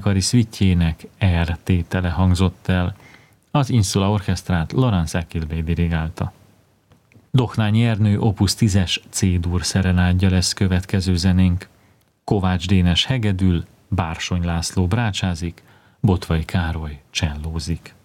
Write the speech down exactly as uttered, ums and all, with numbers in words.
Kari szvitjének R tétele hangzott el. Az Insula Orchestrát Laurence Equilvé dirigálta. Dohnányi Ernő opus tízes C-dur szerenádja lesz következő zenénk. Kovács Dénes hegedül, Bársony László brácsázik, Botvai Károly csellózik.